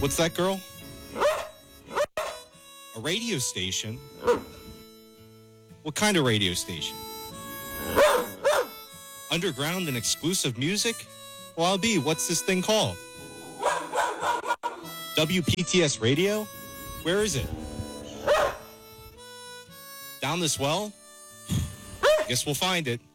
What's that, girl? A radio station? What kind of radio station? Underground and exclusive music? Well, I'll be. What's this thing called? WPTS Radio? Where is it? Down this well? Guess we'll find it.